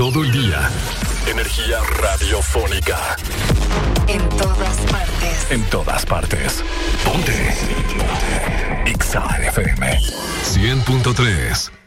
todo el día. Energía radiofónica. En todas partes. En todas partes. Ponte. Exa FM 100.3.